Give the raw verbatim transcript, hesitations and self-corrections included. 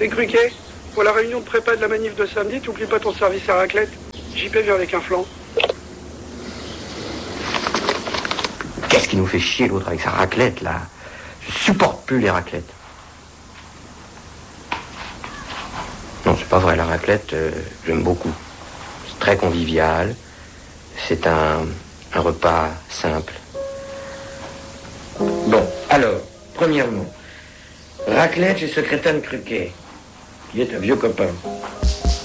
C'est Cruquet. Pour la réunion de prépa de la manif de samedi, t'oublies pas ton service à raclette. J P vient avec un flan. Qu'est-ce qui nous fait chier l'autre avec sa raclette, là? Je supporte plus les raclettes. Non, c'est pas vrai, la raclette, euh, j'aime beaucoup. C'est très convivial. C'est un, un repas simple. Bon, alors, premièrement, raclette chez Secrétaine Cruquet, qui est un vieux copain.